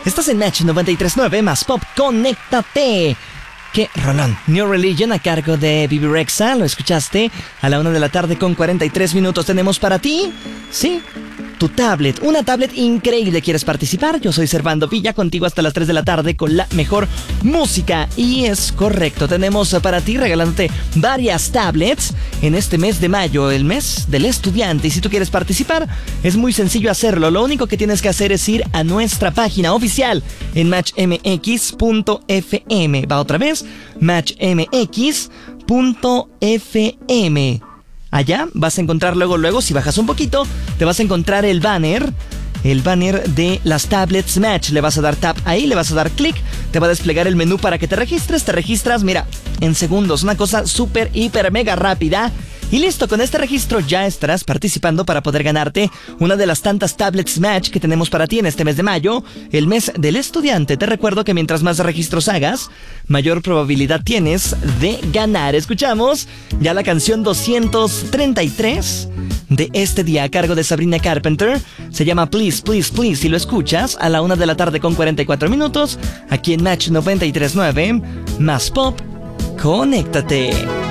Estás en Match 93.9 más Pop, conéctate. ¡Qué rolón! New Religion a cargo de Bebe Rexha, lo escuchaste a la 1 de la tarde con 43 minutos. Tenemos para ti, sí, tu tablet, una tablet increíble. ¿Quieres participar? Yo soy Servando Villa, contigo hasta las 3 de la tarde con la mejor música. Y es correcto, tenemos para ti regalándote varias tablets en este mes de mayo, el mes del estudiante. Y si tú quieres participar, es muy sencillo hacerlo. Lo único que tienes que hacer es ir a nuestra página oficial en matchmx.fm. Va otra vez, matchmx.fm. Allá vas a encontrar luego, si bajas un poquito, te vas a encontrar el banner de las tablets Match. Le vas a dar tap ahí, le vas a dar clic, te va a desplegar el menú para que te registras, mira, en segundos, una cosa súper, hiper, mega rápida. Y listo, con este registro ya estarás participando para poder ganarte una de las tantas tablets Match que tenemos para ti en este mes de mayo, el mes del estudiante. Te recuerdo que mientras más registros hagas, mayor probabilidad tienes de ganar. Escuchamos ya la canción 233 de este día a cargo de Sabrina Carpenter. Se llama Please, Please, Please y lo escuchas a la 1 de la tarde con 44 minutos aquí en Match 93.9 más Pop. Conéctate.